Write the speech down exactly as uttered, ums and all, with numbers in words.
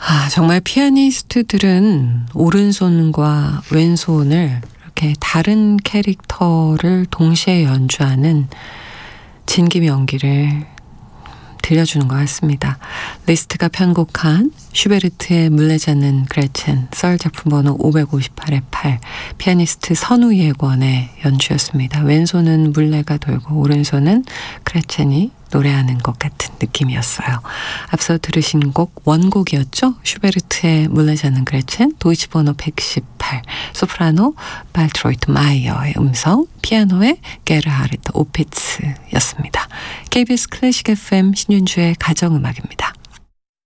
아, 정말 피아니스트들은 오른손과 왼손을 이렇게 다른 캐릭터를 동시에 연주하는 진기명기를 들려주는 것 같습니다. 리스트가 편곡한 슈베르트의 물레자는 그레첸, 썰 작품 번호 오백오십팔의 팔, 피아니스트 선우예권의 연주였습니다. 왼손은 물레가 돌고 오른손은 그레첸이 노래하는 것 같은 느낌이었어요. 앞서 들으신 곡 원곡이었죠. 슈베르트의 물레자는 그레첸, 도이치 번호 백십팔, 소프라노 발트로이트 마이어의 음성, 피아노의 게르하르트 오피츠였습니다. 케이비에스 클래식 에프엠 신윤주의 가정음악입니다.